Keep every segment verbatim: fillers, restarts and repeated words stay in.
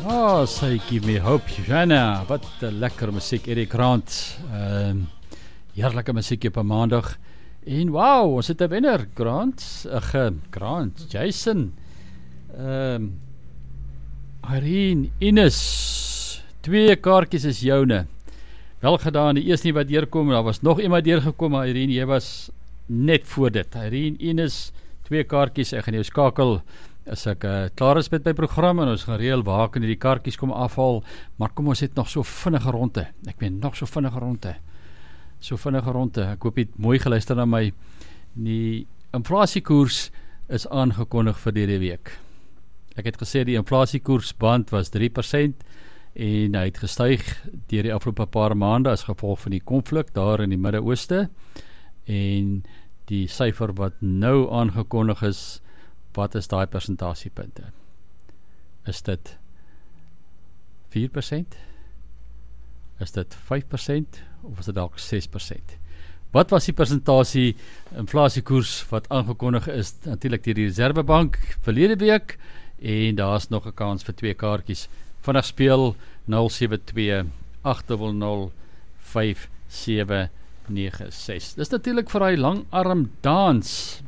Oh, say give me hope, Joanna. Wat 'n lekker musiek, Eddie Grant. Ehm um, heerlike musiek op 'n maandag. En wow, ons het 'n wenner, Grant. Ag, uh, Grant, Jason. Ehm um, Irene, Ines. Twee kaartjies is joune. Wel gedaan, die eerste nie wat deurkom, daar was nog iemand deurgekom, maar Irene, jy was net voor dit. Irene, Ines, twee kaartjies, ek gaan jou skakel as ek uh, klaar is met my program en ons gaan reël waar kan die kaartjies kom afhaal, maar kom ons het nog so vinnige ronde, ek meen nog so vinnige ronde, so vinnige ronde, ek hoop jy het mooi geluister na my. Die inflasiekoers is aangekondig vir die week. Ek het gesê die inflasiekoersband was drie persent en hy het gestyg deur die afgelope paar maande as gevolg van die konflik daar in die Midde-Ooste, en die syfer wat nou aangekondig is, wat is daai persentasiepunte? Is dit vier persent? Is dit vyf persent? Of is dit dalk ses persent? Wat was die persentasie inflasiekoers wat aangekondig is? Natuurlik deur die Reservebank verlede week, en daar is nog 'n kans vir twee kaartjies. Vandag speel nul sewe twee agt nul nul vyf sewe nege ses. Dis natuurlik vir hy langarm dans.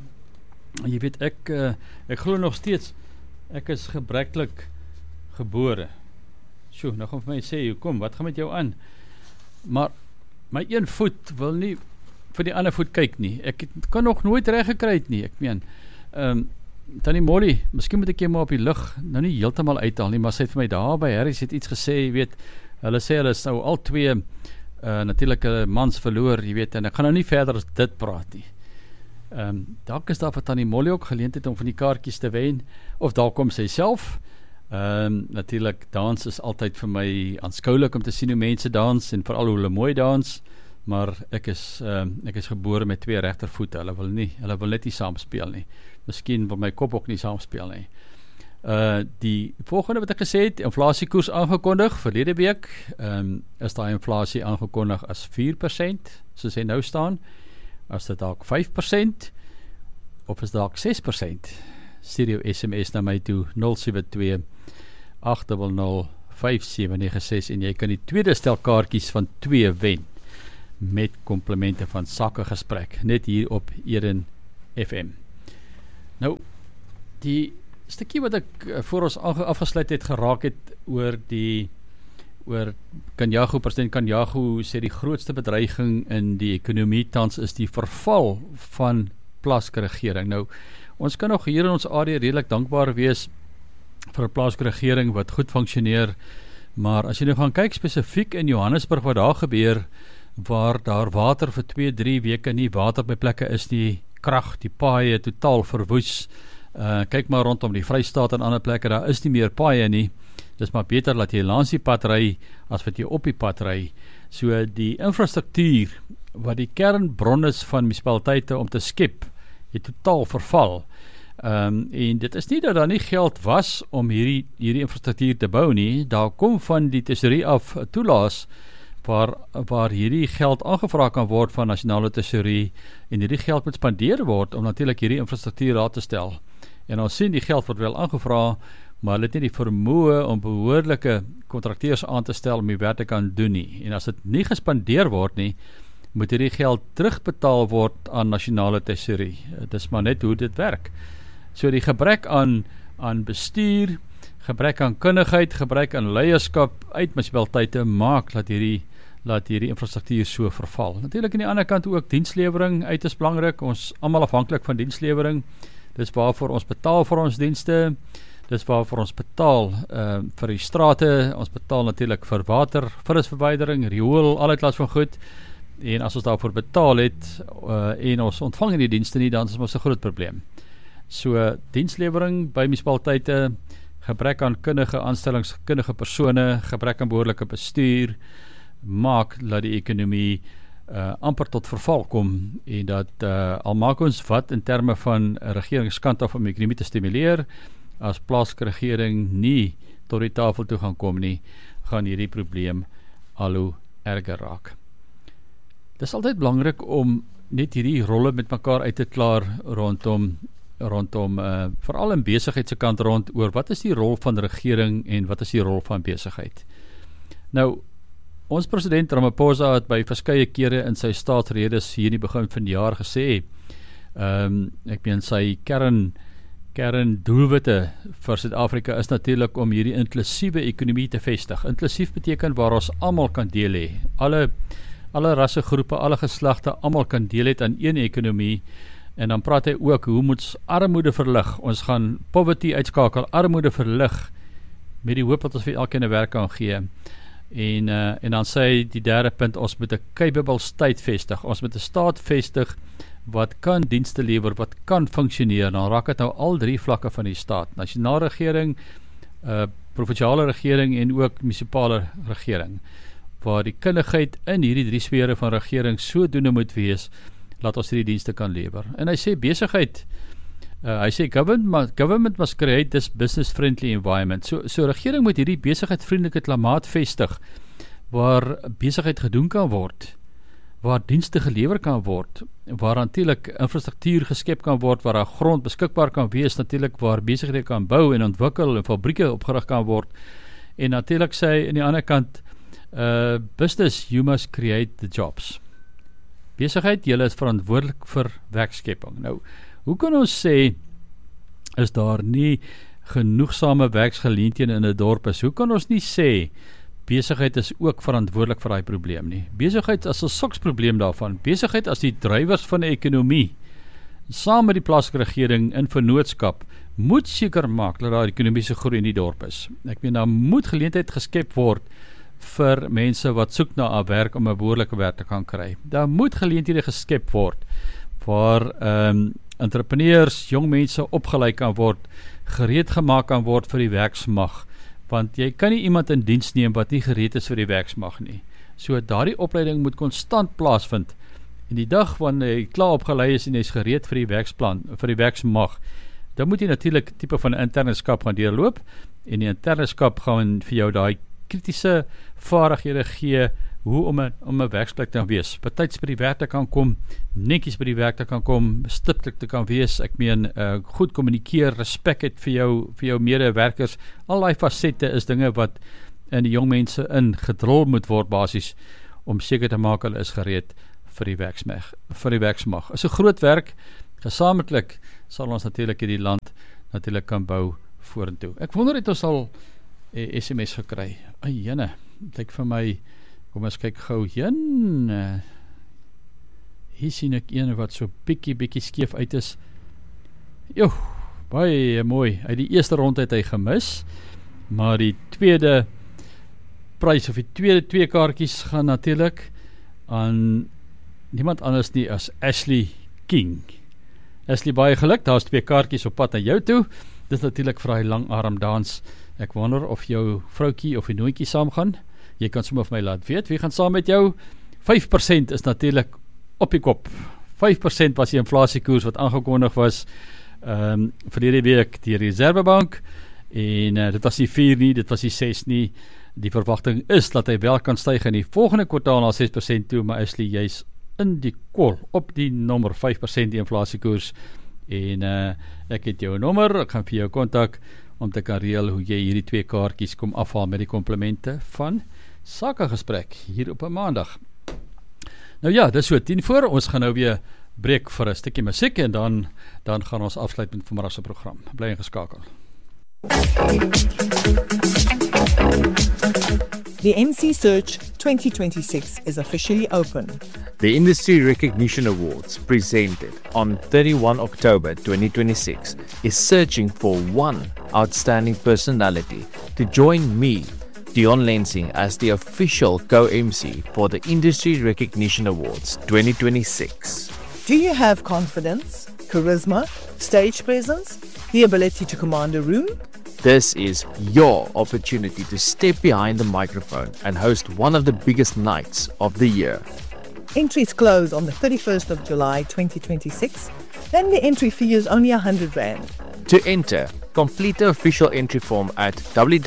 Jy weet, ek, uh, ek glo nog steeds, ek is gebreklik gebore. Sjoe, nou gaan vir my sê, kom, wat gaan met jou aan? Maar, my een voet wil nie vir die ander voet kyk nie. Ek kan nog nooit reg gekry het nie, ek meen. Um, Tannie Molly, miskien moet ek jy maar op die lug, nou nie heeltemal uithaal nie, maar sy het vir my daar by Harry's het iets gesê, jy weet, hulle sê hulle is nou al twee, uh, natuurlik uh, mans verloor, jy weet, en ek gaan nou nie verder as dit praat nie. Um, dalk is daar vir Tannie Molly ook geleentheid om van die kaartjies te wen, of dalk kom sy self. Um, natuurlik, dans is altyd vir my aanskoulik om te sien hoe mense dans, en veral hoe hulle mooi dans, maar ek is, um, ek is gebore met twee regtervoete, hulle wil nie, hulle wil net nie saamspeel nie. Miskien wil my kop ook nie saamspeel nie. Uh, die volgende wat ek gesê het, inflasiekoers aangekondig, verlede week, um, is daai inflasie aangekondig as vier persent, soos hy nou staan. As dit dalk vyf persent, of is dalk ses persent, stuur jou S M S na my toe, nul sewe twee agt nul nul vyf sewe nege ses, en jy kan die tweede stel kaartjies van twee wen, met komplimente van Sakke Gesprek, net hier op Eden F M. Nou, die stukkie wat ek uh, voor ons afgesluit het geraak het oor die oor Kanyago, president Kanyago sê die grootste bedreiging in die ekonomie tans is die verval van plaaslike regering. Nou, ons kan nog hier in ons area redelik dankbaar wees vir 'n plaaslike regering wat goed funksioneer, maar as jy nou gaan kyk spesifiek in Johannesburg wat daar gebeur, waar daar water vir twee, drie weke nie water by plekke is nie, krag, die paaie totaal verwoes, uh, kyk maar rondom die Vrystaat en ander plekke, daar is nie meer paaie nie, dis maar beter dat jy langs die pad ry, as wat jy op die pad ry. So die infrastruktuur, wat die kernbron is van munisipaliteite om te skep, het totaal verval. Um, en dit is nie dat daar nie geld was om hierdie, hierdie infrastruktuur te bou nie, daar kom van die tesourie af toelaas, waar, waar hierdie geld aangevra kan word van nasionale tesourie, en hierdie geld moet spandeer word, om natuurlik hierdie infrastruktuur raad te stel. En ons sien die geld word wel aangevra, maar hulle het nie die vermoë om behoorlike kontrakteurs aan te stel om die werk te kan doen nie. En as dit nie gespandeer word nie, moet hierdie geld terugbetaal word aan nasionale tesourie. Dis maar net hoe dit werk. So die gebrek aan, aan bestuur, gebrek aan kundigheid, gebrek aan leierskap uit munisipaliteite maak dat hierdie, laat hierdie infrastruktuur so verval. Natuurlik aan die ander kant ook dienslewering uit is belangrik, ons almal afhanklik van dienslewering, dis waarvoor ons betaal vir ons dienste, dis waarvoor ons betaal uh, vir die strate, ons betaal natuurlik vir water, vullisverwydering, riool, allerlei klas van goed, en as ons daarvoor betaal het, uh, en ons ontvang die dienste nie, dan is ons 'n groot probleem. So, dienslewering by munisipaliteite, gebrek aan kundige aanstellings, kundige persone, gebrek aan behoorlike bestuur, maak dat die ekonomie uh, amper tot verval kom, en dat uh, al maak ons wat in terme van regeringskant af om die ekonomie te stimuleer, as plaaslike regering nie tot die tafel toe gaan kom nie, gaan hierdie probleem al hoe erger raak. Dit is altyd belangrik om net hierdie rolle met mekaar uit te klaar rondom rondom, uh, veral in besigheid se kant rond, oor wat is die rol van regering en wat is die rol van besigheid. Nou, ons president Ramaphosa het by verskeie kere in sy staatsredes hier in die begin van die jaar gesê, um, ek meen sy kern, kern doelwitte vir Suid-Afrika is natuurlik om hierdie inklusiewe ekonomie te vestig. Inklusief beteken waar ons almal kan deel hê. Alle, alle rassegroepe, alle geslagte, almal kan deel hê aan een ekonomie. En dan praat hy ook, hoe moet armoede verlig? Ons gaan poverty uitskakel, armoede verlig, met die hoop dat ons vir elkeen 'n werk kan gee. En, uh, en dan sê hy die derde punt, ons moet 'n capable state vestig, ons moet 'n staat vestig, wat kan dienste lewer, wat kan funksioneer. Dan raak het nou al drie vlakke van die staat, nasionale regering, uh, provinsiale regering en ook munisipale regering, waar die kundigheid in hierdie drie sfere van regering sodoende moet wees, laat ons hierdie dienste kan lewer. En hy sê besigheid, uh, hy sê government, government must create this business friendly environment. So, so regering moet hierdie besigheidvriendelike klimaat vestig, waar besigheid gedoen kan word, waar dienste gelewer kan word, waar natuurlik infrastruktuur geskep kan word, waar daar grond beskikbaar kan wees, natuurlik waar besighede kan bou en ontwikkel en fabrieke opgerig kan word. En natuurlik sê hy aan die ander kant, uh, business, you must create the jobs. Besigheid, julle is verantwoordelik vir werkskepping. Nou, hoe kan ons sê, is daar nie genoegsame werksgeleenthede in 'n dorp is? Hoe kan ons nie sê, besigheid is ook verantwoordelik vir daai probleem nie? Besigheid as 'n soksprobleem daarvan, besigheid as die drywers van die ekonomie, saam met die plaaslike regering in vennootskap, moet seker maak dat daar ekonomiese groei in die dorp is. Ek meen, daar moet geleentheid geskep word vir mense wat soek na 'n werk om 'n behoorlike werk te kan kry. Daar moet geleenthede geskep word waar um, entrepreneurs, jong mense opgelei kan word, gereed gemaak kan word vir die werksmag, want jy kan nie iemand in diens neem wat nie gereed is vir die werksmag nie. So daardie opleiding moet konstant plaasvind. En die dag wanneer jy klaar opgelei is en jy is gereed vir die werksplan, vir die werksmag, dan moet jy natuurlik tipe van interne skap gaan deurloop, en die interne skap gaan vir jou daai kritiese vaardighede gee, hoe om 'n om 'n werksplek te wees, betyds by die werk te kan kom, netjies by die werk te kan kom, stiptelik te kan wees, ek meen, uh, goed kommunikeer, respek het vir jou, vir jou medewerkers, al die fasette is dinge wat in die jong mense in gedrol moet word basies, om seker te maak hulle is gereed vir die werksmag, vir die werksmag. Is 'n groot werk, gesamentlik sal ons natuurlik hierdie land natuurlik kan bou vorentoe. Ek wonder het ons al eh, S M S gekry. Ai jene, kyk vir my, kom ons kyk gou, jen, uh, hier sien ek een wat so bikkie, bikkie skeef uit is. Jo, baie mooi, uit die eerste rond het hy gemis, maar die tweede prys, of die tweede twee kaartjies gaan natuurlik aan niemand anders nie as Ashley King. Ashley, baie geluk, daar is twee kaartjies op pad na jou toe, dit is natuurlik vir hy langarm dans. Ek wonder of jou vroukie of die nooitjie saam gaan. Jy kan sommer vir my laat weet, wie gaan saam met jou? vyf persent is natuurlik op die kop. vyf persent was die inflasiekoers wat aangekondig was um, verlede week die Reservebank, en uh, dit was nie vier nie, dit was nie ses nie. Die verwagting is dat hy wel kan styg in die volgende kwartaal na ses persent toe, maar Ashley, jy's in die kol, op die nommer vyf persent die inflasiekoers, en uh, ek het jou nommer, ek gaan vir jou kontak, om te kan reël hoe jy hierdie twee kaartjies kom afhaal met die komplimente van Sakegesprek, hier op 'n maandag. Nou ja, dis so tien voor, ons gaan nou weer breek vir 'n stukkie musiek, en dan, dan gaan ons afsluit met vanmiddag se program. Bly ingeskakel. The M C Search twenty twenty-six is officially open. The Industry Recognition Awards, presented on thirty-first of October twenty twenty-six, is searching for one outstanding personality to join me, Dion Lensing, as the official co-M C for the Industry Recognition Awards twenty twenty-six. Do you have confidence, charisma, stage presence, the ability to command a room? This is your opportunity to step behind the microphone and host one of the biggest nights of the year. Entries close on the thirty-first of July twenty twenty-six, and the entry fee is only one hundred rand. To enter, complete the official entry form at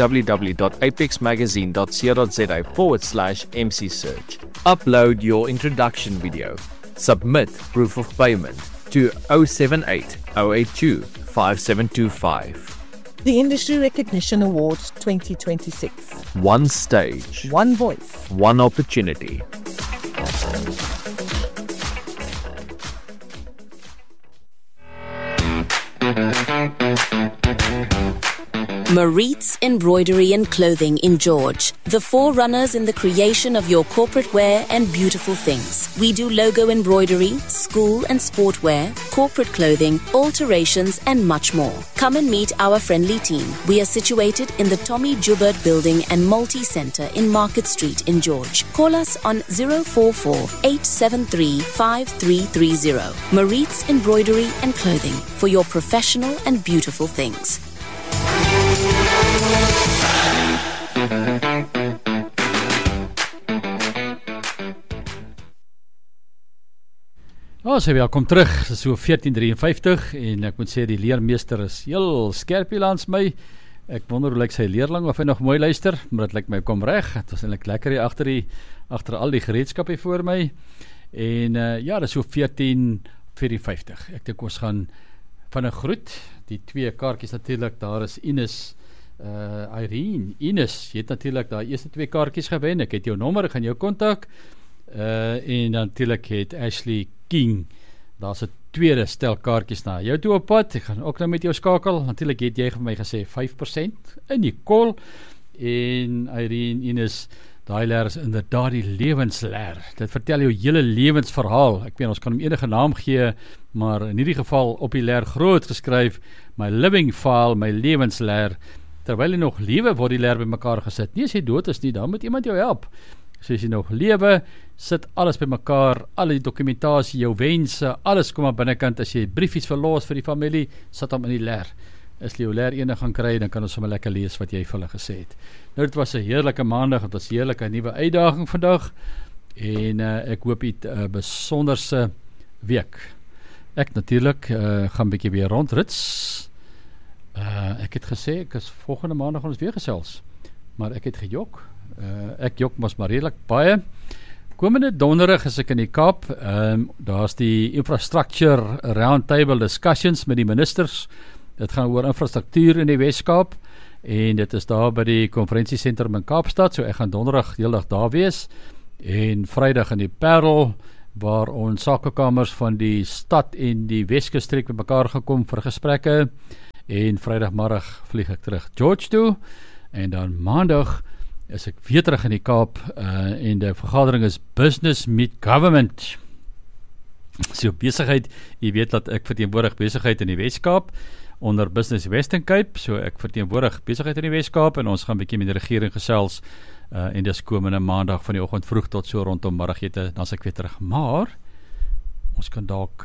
www.apexmagazine.co.za forward slash MC Search. Upload your introduction video. Submit proof of payment to zero seven eight, zero eight two, five seven two five. The Industry Recognition Awards twenty twenty-six. One stage, One voice. one opportunity. Maritz Embroidery and Clothing in George, the forerunners in the creation of your corporate wear and beautiful things. We do logo embroidery, school and sport wear, corporate clothing, alterations and much more. Come and meet our friendly team. We are situated in the Tommy Joubert Building and Multi-Centre in Market Street in George. Call us on zero four four, eight seven three, five three three zero. Maritz Embroidery and Clothing for your professional and beautiful things. Oh, so welkom terug, dit is so veertien drieënvyftig en ek moet sê die leermeester is heel skerp hier langs my. Ek wonder hoe lyk sy leerling of hy nog mooi luister, maar dit lyk my kom reg. Dit was eintlik lekker hier agter die agter al die gereedskap hier voor my. En uh, ja, dit is so veertien vyfenveertig. Ek dink ons gaan van 'n groet, die twee kaartjies natuurlik, daar is Ines uh, Irene, Ines, jy het natuurlik daai eerste twee kaartjies gewen, ek het jou nommer, ek gaan jou kontak, uh, en natuurlik het Ashley King, daar's 'n tweede stel kaartjies na jou toe op pad, ek gaan ook nou met jou skakel, natuurlik het jy vir my gesê vyf persent in die kol, en Irene, Ines, daai leer is inderdaad die lewensleer, dit vertel jou hele lewensverhaal, ek weet ons kan hom enige naam gee, maar in hierdie geval op die leer groot geskryf, my living file, my lewensleer, terwyl jy nog lewe word die leer by mekaar gesit, nie as jy dood is nie, dan moet iemand jou help, so as jy nog lewe, sit alles by mekaar, al die dokumentasie, jou wense, alles kom aan binnekant, as jy briefies verlos vir die familie, sit hom in die leer, as jy jou leer ene gaan kry, dan kan ons sommer lekker lees wat jy vir hulle gesê het. Nou, dit was 'n heerlike maandag, dit was 'n heerlike nuwe uitdaging vandag, en uh, ek hoop jy het 'n uh, besonderse week. Ek natuurlik uh, gaan 'n bietjie weer rondrits, uh, ek het gesê, ek is volgende maandag ons weer gesels, maar ek het gejok, uh, ek jok mos maar redelijk baie. Komende donderdag is ek in die Kaap, um, daar's die infrastructure roundtable discussions met die ministers, dit gaan oor infrastruktuur in die Weskaap, en dit is daar by die konferensiesentrum in Kaapstad, so ek gaan donderdag die hele dag daar wees, en vrydag in die Parel, waar ons sakekamers van die stad en die Weskustreek met mekaar gekom vir gesprekke, en vrydagmiddag vlieg ek terug George toe, en dan maandag is ek weer terug in die Kaap, uh, en die vergadering is Business Meet Government, so besigheid, jy weet dat ek verteenwoordig besigheid in die Weskaap, onder Business Western Cape, so ek verteenwoordig besigheid in die Weskaap, en ons gaan 'n bietjie met die regering gesels, uh, en dis komende maandag van die oggend vroeg tot so rondom middagete, dan is ek weer terug, maar ons kan dalk